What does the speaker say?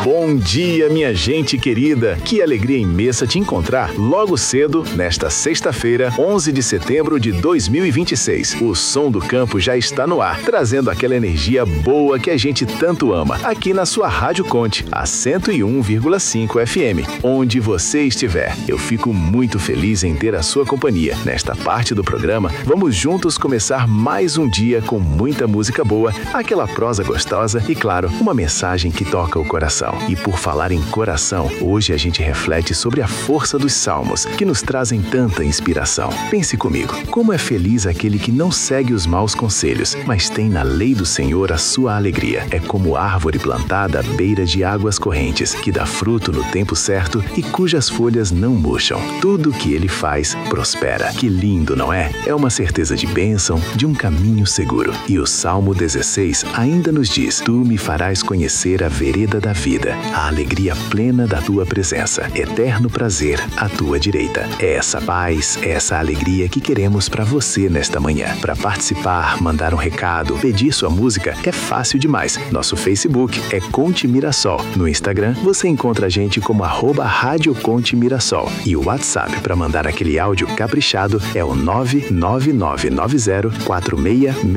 Bom dia, minha gente querida. Que alegria imensa te encontrar logo cedo, nesta sexta-feira, 11 de setembro de 2026. O Som do Campo já está no ar, trazendo aquela energia boa que a gente tanto ama, aqui na sua Rádio Conte, a 101,5 FM. Onde você estiver, eu fico muito feliz em ter a sua companhia. Nesta parte do programa, vamos juntos começar mais um dia com muita música boa, aquela prosa gostosa e, claro, uma mensagem que toca o coração. E por falar em coração, hoje a gente reflete sobre a força dos salmos, que nos trazem tanta inspiração. Pense comigo, como é feliz aquele que não segue os maus conselhos, mas tem na lei do Senhor a sua alegria. É como árvore plantada à beira de águas correntes, que dá fruto no tempo certo e cujas folhas não murcham. Tudo o que ele faz prospera. Que lindo, não é? É uma certeza de bênção, de um caminho seguro. E o Salmo 16 ainda nos diz: Tu me farás conhecer a vereda da vida, a alegria plena da tua presença, eterno prazer à tua direita. É essa paz, essa alegria que queremos para você nesta manhã. Para participar, mandar um recado, pedir sua música, é fácil demais. Nosso Facebook é Conte Mirassol. No Instagram, você encontra a gente como @Rádio Conte Mirassol. E o WhatsApp para mandar aquele áudio caprichado é o 999904666.